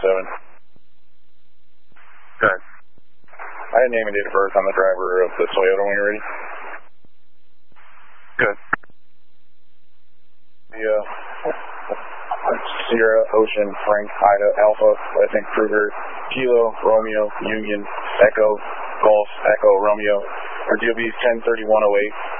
Good. I had name and date of birth on the driver of the Toyota when you're ready. Good. The Sierra, Ocean, Frank, Ida, Alpha, I think Kruger, Kilo, Romeo, Union, Echo, Golf, Echo, Romeo, or DOB 103108.